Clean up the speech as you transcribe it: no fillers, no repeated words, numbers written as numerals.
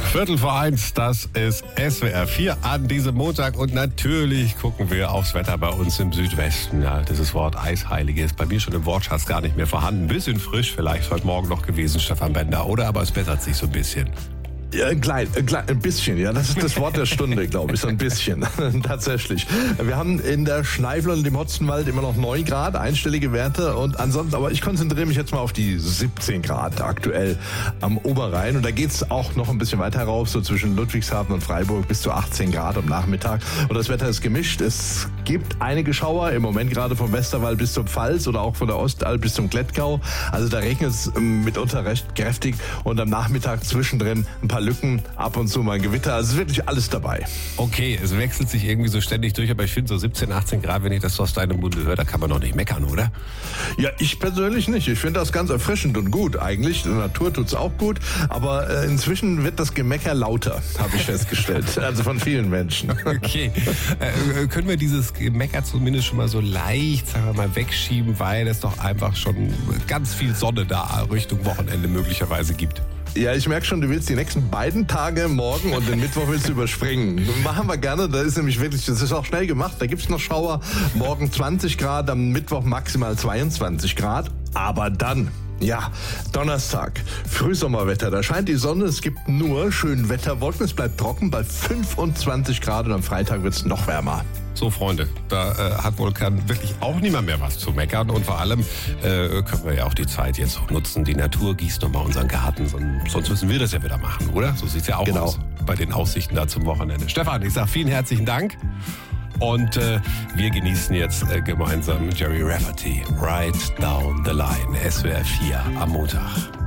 1:15, das ist SWR 4 an diesem Montag und natürlich gucken wir aufs Wetter bei uns im Südwesten. Ja, dieses Wort Eisheilige ist bei mir schon im Wortschatz gar nicht mehr vorhanden. Ein bisschen frisch vielleicht heute Morgen noch gewesen, Stefan Bender, oder? Aber es bessert sich so ein bisschen. Ja, ein bisschen, ja, das ist das Wort der Stunde, glaube ich, so ein bisschen, tatsächlich. Wir haben in der Schneifel und im Hotzenwald immer noch 9 Grad, einstellige Werte und ansonsten, aber ich konzentriere mich jetzt mal auf die 17 Grad aktuell am Oberrhein und da geht's auch noch ein bisschen weiter rauf, so zwischen Ludwigshafen und Freiburg bis zu 18 Grad am Nachmittag und das Wetter ist gemischt, es gibt einige Schauer, im Moment gerade vom Westerwald bis zur Pfalz oder auch von der Ostalb bis zum Klettgau, also da regnet es mitunter recht kräftig und am Nachmittag zwischendrin ein paar Lücken, ab und zu mal ein Gewitter, also ist wirklich alles dabei. Okay, es wechselt sich irgendwie so ständig durch, aber ich finde so 17, 18 Grad, wenn ich das aus deinem Munde höre, da kann man doch nicht meckern, oder? Ja, ich persönlich nicht. Ich finde das ganz erfrischend und gut eigentlich. Der Natur tut's auch gut, aber inzwischen wird das Gemecker lauter, habe ich festgestellt. Also von vielen Menschen. Okay, können wir dieses Gemecker zumindest schon mal so leicht, sagen wir mal, wegschieben, weil es doch einfach schon ganz viel Sonne da Richtung Wochenende möglicherweise gibt? Ja, ich merke schon, du willst die nächsten beiden Tage, morgen und den Mittwoch willst du überspringen. Machen wir gerne, da ist nämlich wirklich, das ist auch schnell gemacht, da gibt's noch Schauer, morgen 20 Grad, am Mittwoch maximal 22 Grad, aber dann, ja, Donnerstag, Frühsommerwetter, da scheint die Sonne, es gibt nur schön Wetterwolken, es bleibt trocken bei 25 Grad und am Freitag wird's noch wärmer. So, Freunde, da hat wohl wirklich auch niemand mehr was zu meckern. Und vor allem können wir ja auch die Zeit jetzt auch nutzen. Die Natur gießt nochmal unseren Garten. Sonst müssen wir das ja wieder machen, oder? So sieht's ja auch aus bei den Aussichten da zum Wochenende. Stefan, ich sage vielen herzlichen Dank. Und wir genießen jetzt gemeinsam Jerry Rafferty, Right Down the Line, SWR 4 am Montag.